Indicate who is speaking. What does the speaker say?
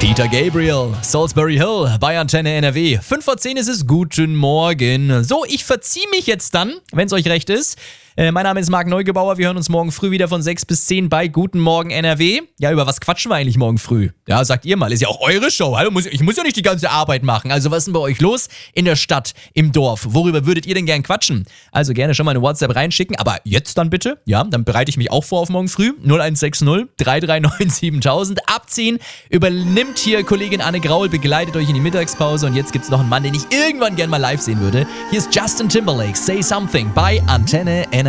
Speaker 1: Peter Gabriel, Salisbury Hill bei Antenne NRW. 5 vor 10 ist es, guten Morgen. So, ich verziehe mich jetzt dann, wenn es euch recht ist. Mein Name ist Marc Neugebauer, wir hören uns morgen früh wieder von 6 bis 10 bei Guten Morgen NRW. Ja, über was quatschen wir eigentlich morgen früh? Ja, sagt ihr mal, ist ja auch eure Show. Hallo, ich muss ja nicht die ganze Arbeit machen. Also was ist denn bei euch los in der Stadt, im Dorf? Worüber würdet ihr denn gern quatschen? Also gerne schon mal eine WhatsApp reinschicken, aber jetzt dann bitte. Ja, dann bereite ich mich auch vor auf morgen früh. 0160 339 7000. Abziehen übernimmt hier Kollegin Anne Graul, begleitet euch in die Mittagspause und jetzt gibt's noch einen Mann, den ich irgendwann gern mal live sehen würde. Hier ist Justin Timberlake, Say Something bei Antenne NRW.